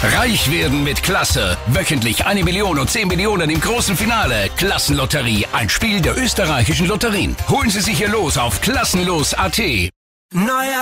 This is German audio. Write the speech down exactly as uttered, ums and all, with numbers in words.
Reich werden mit Klasse. Wöchentlich eine Million und zehn Millionen im großen Finale. Klassenlotterie, ein Spiel der österreichischen Lotterien. Holen Sie sich Ihr Los auf klassenlos punkt at. Neuer